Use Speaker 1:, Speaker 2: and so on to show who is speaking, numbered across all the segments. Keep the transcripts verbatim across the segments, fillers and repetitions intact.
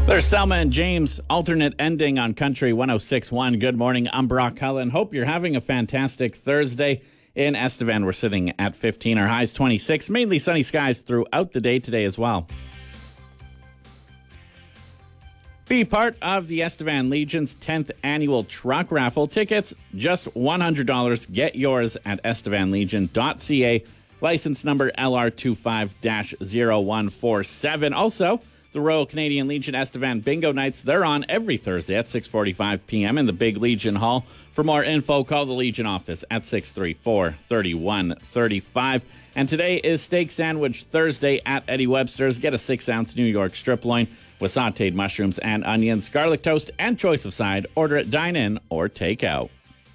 Speaker 1: There's Thelma and James, alternate ending on Country one oh six point one. Good morning, I'm Brock Cullen. Hope you're having a fantastic Thursday. In Estevan, we're sitting at fifteen. Our high's twenty-six. Mainly sunny skies throughout the day today as well. Be part of the Estevan Legion's tenth annual truck raffle. Tickets, just one hundred dollars. Get yours at estevan legion dot c a. License number L R two five dash zero one four seven. Also, the Royal Canadian Legion Estevan Bingo Nights, they're on every Thursday at six forty-five p.m. in the Big Legion Hall. For more info, call the Legion office at six three four, three one three five. And today is Steak Sandwich Thursday at Eddie Webster's. Get a six-ounce New York strip loin with sautéed mushrooms and onions, garlic toast, and choice of side. Order it dine-in or take-out.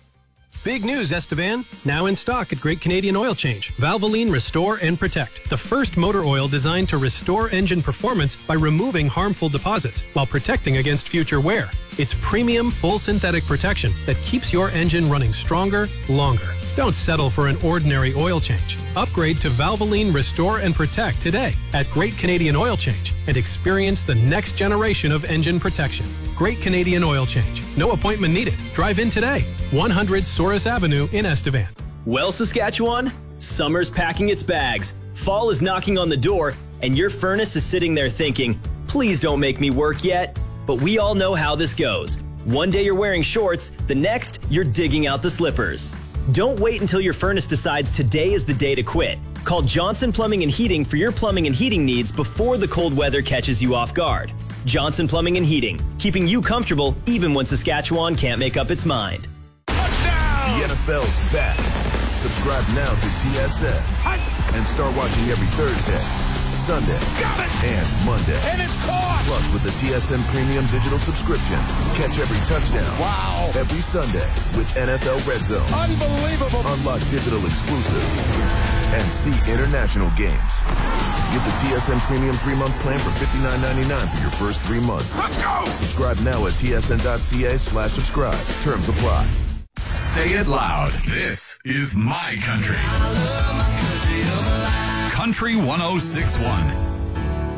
Speaker 2: Big news, Estevan. Now in stock at Great Canadian Oil Change. Valvoline Restore and Protect. The first motor oil designed to restore engine performance by removing harmful deposits while protecting against future wear. It's premium full synthetic protection that keeps your engine running stronger, longer. Don't settle for an ordinary oil change. Upgrade to Valvoline Restore and Protect today at Great Canadian Oil Change and experience the next generation of engine protection. Great Canadian Oil Change. No appointment needed. Drive in today. one hundred Souris Avenue in Estevan.
Speaker 3: Well, Saskatchewan, summer's packing its bags. Fall is knocking on the door, and your furnace is sitting there thinking, please don't make me work yet. But we all know how this goes. One day you're wearing shorts, the next you're digging out the slippers. Don't wait until your furnace decides today is the day to quit. Call Johnson Plumbing and Heating for your plumbing and heating needs before the cold weather catches you off guard. Johnson Plumbing and Heating, keeping you comfortable even when Saskatchewan can't make up its mind.
Speaker 4: Touchdown! The N F L's back. Subscribe now to T S N and start watching every Thursday, Sunday,
Speaker 5: Got it!
Speaker 4: and Monday.
Speaker 5: And it's caught!
Speaker 4: Plus, with the T S N Premium Digital subscription, catch every touchdown.
Speaker 5: Wow!
Speaker 4: Every Sunday with N F L Red Zone.
Speaker 5: Unbelievable!
Speaker 4: Unlock digital exclusives and see international games. Get the T S N Premium three-month plan for fifty-nine ninety-nine for your first three months.
Speaker 5: Let's go! Subscribe
Speaker 4: now at tsn dot c a slash subscribe. Terms apply.
Speaker 6: Say it loud. This is my country. Country one oh six point one.